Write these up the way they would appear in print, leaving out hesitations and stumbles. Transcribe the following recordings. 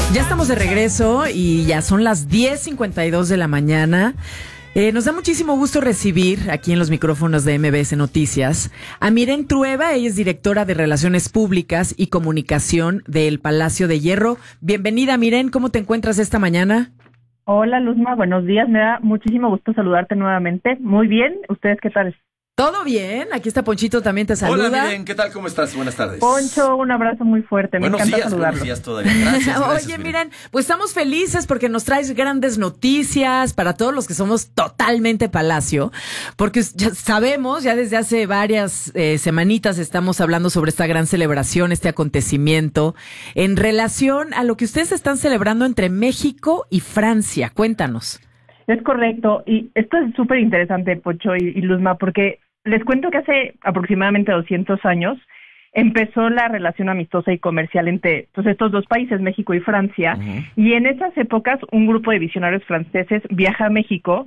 Ya estamos de regreso y ya son las 10:52 de la mañana. Nos da muchísimo gusto recibir aquí en los micrófonos de MBS Noticias a Miren Trueba. Ella es directora de Relaciones Públicas y Comunicación del Palacio de Hierro. Bienvenida, Miren. ¿Cómo te encuentras esta mañana? Hola, Luzma. Buenos días. Me da muchísimo gusto saludarte nuevamente. Muy bien. ¿Ustedes qué tal? ¿Todo bien? Aquí está Ponchito, también te saluda. Hola, Miren, ¿qué tal? ¿Cómo estás? Buenas tardes. Poncho, un abrazo muy fuerte. Me encanta saludarlo. Buenos días todavía. Gracias, Oye, miren, pues estamos felices porque nos traes grandes noticias para todos los que somos totalmente Palacio, porque ya sabemos, ya desde hace varias semanitas estamos hablando sobre esta gran celebración, este acontecimiento, en relación a lo que ustedes están celebrando entre México y Francia. Cuéntanos. Es correcto, y esto es súper interesante, Poncho y Luzma, porque les cuento que hace aproximadamente 200 años empezó la relación amistosa y comercial entre estos dos países, México y Francia, y en esas épocas un grupo de visionarios franceses viaja a México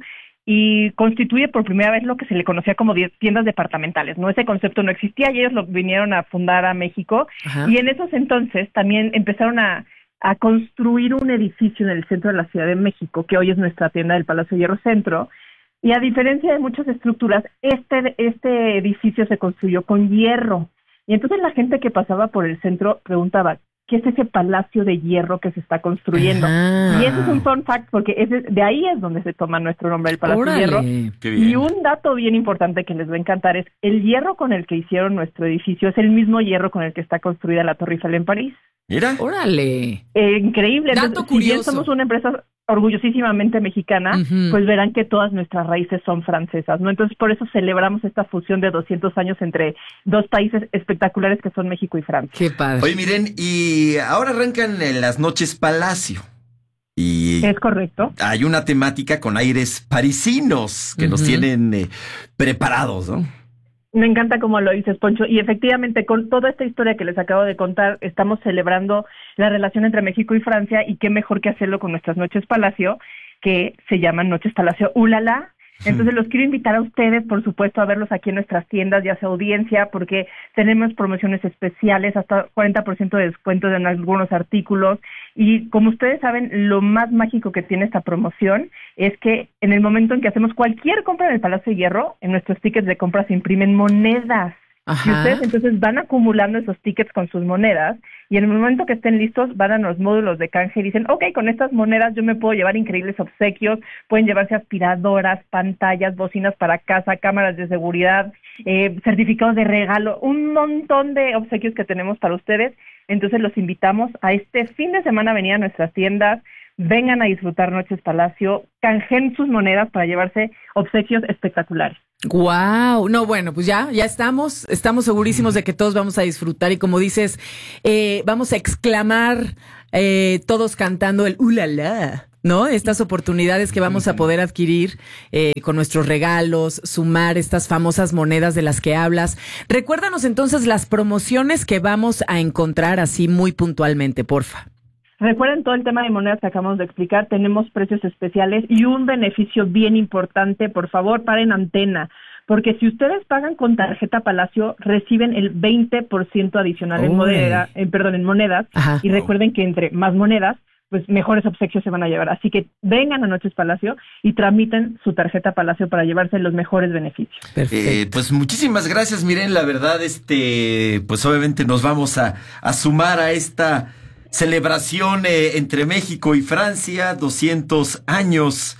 y constituye por primera vez lo que se le conocía como tiendas departamentales, ¿no? Ese concepto no existía y ellos lo vinieron a fundar a México. Ajá. Y en esos entonces también empezaron a construir un edificio en el centro de la Ciudad de México, que hoy es nuestra tienda del Palacio Hierro Centro. Y a diferencia de muchas estructuras, este edificio se construyó con hierro. Y entonces la gente que pasaba por el centro preguntaba, ¿qué es ese palacio de hierro que se está construyendo? Ajá. Y ese es un fun fact, porque de ahí es donde se toma nuestro nombre, el Palacio de Hierro. Y un dato bien importante que les va a encantar es, el hierro con el que hicieron nuestro edificio es el mismo hierro con el que está construida la Torre Eiffel en París. Mira. Órale. Increíble. Dato Entonces, curioso. Si bien somos una empresa orgullosísimamente mexicana, pues verán que todas nuestras raíces son francesas, ¿no? Entonces, por eso celebramos esta fusión de 200 años entre dos países espectaculares que son México y Francia. Qué padre. Oye, miren, y ahora arrancan las noches Palacio. Y es correcto. Hay una temática con aires parisinos que nos tienen preparados, ¿no? Me encanta cómo lo dices, Poncho, y efectivamente con toda esta historia que les acabo de contar, estamos celebrando la relación entre México y Francia, y qué mejor que hacerlo con nuestras Noches Palacio, que se llaman Noches Palacio Ulala. Entonces los quiero invitar a ustedes, por supuesto, a verlos aquí en nuestras tiendas, ya sea audiencia, porque tenemos promociones especiales, hasta 40% de descuento en algunos artículos. Y como ustedes saben, lo más mágico que tiene esta promoción es que en el momento en que hacemos cualquier compra en el Palacio de Hierro, en nuestros tickets de compra se imprimen monedas. Ajá. Y ustedes entonces van acumulando esos tickets con sus monedas, y en el momento que estén listos van a los módulos de canje y dicen, ok, con estas monedas yo me puedo llevar increíbles obsequios. Pueden llevarse aspiradoras, pantallas, bocinas para casa, cámaras de seguridad, certificados de regalo, un montón de obsequios que tenemos para ustedes. Entonces los invitamos a este fin de semana a venir a nuestras tiendas. Vengan a disfrutar Noches Palacio, canjeen sus monedas para llevarse obsequios espectaculares. Wow, no, bueno, pues ya estamos segurísimos de que todos vamos a disfrutar, y como dices, vamos a exclamar todos cantando el ulala, ¿no? Estas oportunidades que vamos a poder adquirir con nuestros regalos, sumar estas famosas monedas de las que hablas. Recuérdanos entonces las promociones que vamos a encontrar así muy puntualmente, porfa. Recuerden todo el tema de monedas que acabamos de explicar, tenemos precios especiales y un beneficio bien importante. Por favor, paren antena, porque si ustedes pagan con tarjeta Palacio, reciben el 20% adicional en monedas. Ajá. Y recuerden que entre más monedas, pues mejores obsequios se van a llevar. Así que vengan a Noches Palacio y tramiten su tarjeta Palacio para llevarse los mejores beneficios. Pues muchísimas gracias, Miren. La verdad, pues obviamente nos vamos a sumar a esta celebración entre México y Francia, 200 años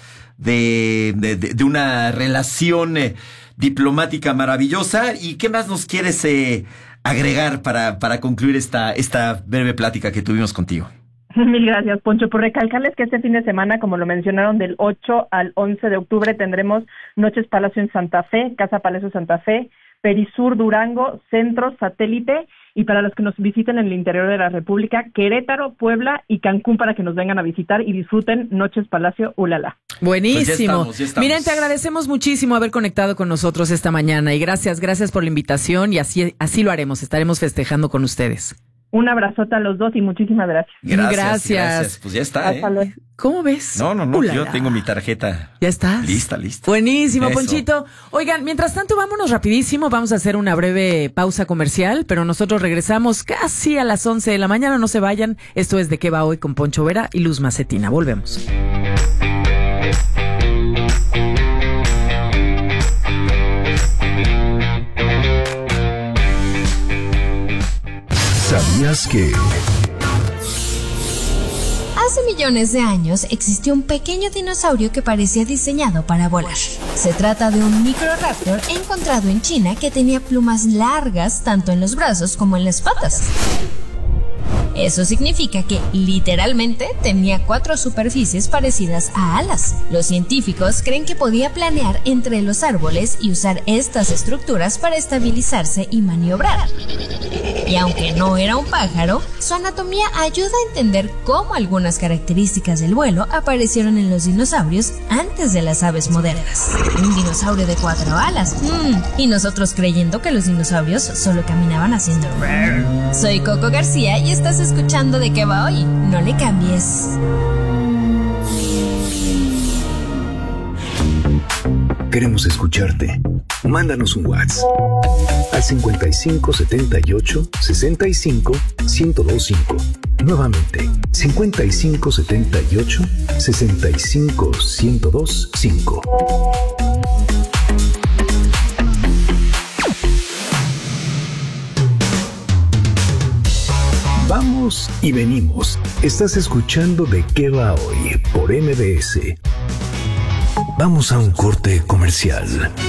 de una relación diplomática maravillosa. ¿Y qué más nos quieres agregar para concluir esta breve plática que tuvimos contigo? Mil gracias, Poncho. Por recalcarles que este fin de semana, como lo mencionaron, del 8 al 11 de octubre tendremos Noches Palacio en Santa Fe, Casa Palacio Santa Fe, Perisur, Durango, Centro, Satélite, y para los que nos visiten en el interior de la República, Querétaro, Puebla y Cancún, para que nos vengan a visitar y disfruten Noches Palacio Ulala. Buenísimo. Pues ya estamos. Miren, te agradecemos muchísimo haber conectado con nosotros esta mañana, y gracias por la invitación, y así lo haremos, estaremos festejando con ustedes. Un abrazote a los dos y muchísimas gracias. Gracias. Pues ya está, Hasta luego. ¿Cómo ves? No, yo tengo mi tarjeta. ¿Ya estás? Lista. Buenísimo, Eso. Ponchito. Oigan, mientras tanto, vámonos rapidísimo. Vamos a hacer una breve pausa comercial, pero nosotros regresamos casi a las 11 de la mañana. No se vayan. Esto es De Qué Va Hoy con Poncho Vera y Luz Macetina. Volvemos. ¿Sabías que? Hace millones de años existió un pequeño dinosaurio que parecía diseñado para volar. Se trata de un Microraptor encontrado en China que tenía plumas largas tanto en los brazos como en las patas. Eso significa que, literalmente, tenía 4 superficies parecidas a alas. Los científicos creen que podía planear entre los árboles y usar estas estructuras para estabilizarse y maniobrar. Y aunque no era un pájaro, su anatomía ayuda a entender cómo algunas características del vuelo aparecieron en los dinosaurios antes de las aves modernas. Un dinosaurio de 4 alas. Y nosotros creyendo que los dinosaurios solo caminaban haciendo... Soy Coco García y estás escuchando De Qué Va Hoy. No le cambies. Queremos escucharte. Mándanos un WhatsApp al 55 78 65 1025. Nuevamente, 55 78 65 1025. Vamos y venimos. Estás escuchando De Qué Va Hoy por MBS. Vamos a un corte comercial.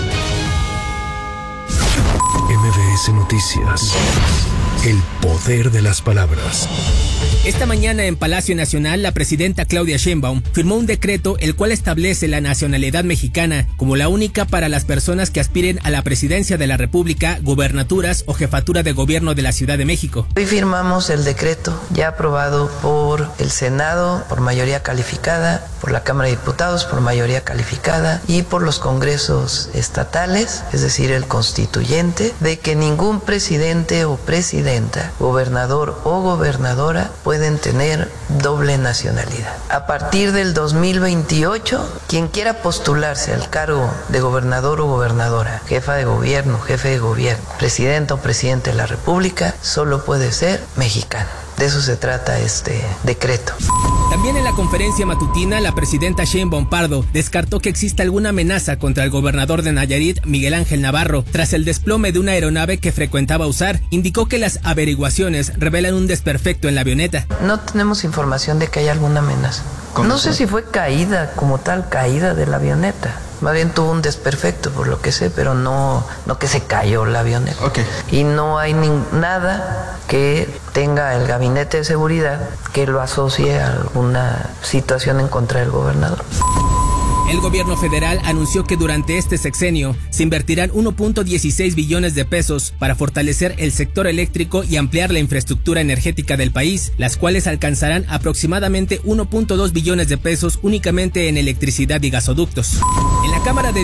MBS Noticias. El poder de las palabras. Esta mañana en Palacio Nacional, la presidenta Claudia Sheinbaum firmó un decreto el cual establece la nacionalidad mexicana como la única para las personas que aspiren a la presidencia de la República, gubernaturas o jefatura de gobierno de la Ciudad de México. Hoy firmamos el decreto ya aprobado por el Senado por mayoría calificada, por la Cámara de Diputados por mayoría calificada y por los congresos estatales, es decir, el constituyente, de que ningún presidente o presidenta, gobernador o gobernadora pueden tener doble nacionalidad. A partir del 2028, quien quiera postularse al cargo de gobernador o gobernadora, jefa de gobierno, jefe de gobierno, presidente o presidente de la República, solo puede ser mexicano. De eso se trata este decreto. También en la conferencia matutina, la presidenta Sheinbaum Pardo descartó que exista alguna amenaza contra el gobernador de Nayarit, Miguel Ángel Navarro, tras el desplome de una aeronave que frecuentaba usar. Indicó que las averiguaciones revelan un desperfecto en la avioneta. No tenemos información de que haya alguna amenaza. No sé si fue caída como tal, caída de la avioneta. Más bien tuvo un desperfecto, por lo que sé, pero no que se cayó la avioneta. Okay. Y no hay nada que tenga el gabinete de seguridad que lo asocie a alguna situación en contra del gobernador. El gobierno federal anunció que durante este sexenio se invertirán 1.16 billones de pesos para fortalecer el sector eléctrico y ampliar la infraestructura energética del país, las cuales alcanzarán aproximadamente 1.2 billones de pesos únicamente en electricidad y gasoductos. En la Cámara de